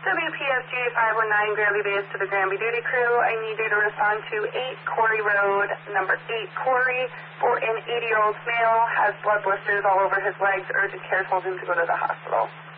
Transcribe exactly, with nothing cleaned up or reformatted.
W P S G five one nine Granby Base to the Granby Duty Crew. I need you to respond to eight Corey Road, number eight Corey, for an eighty-year-old male, has blood blisters all over his legs. Urgent care told him to go to the hospital.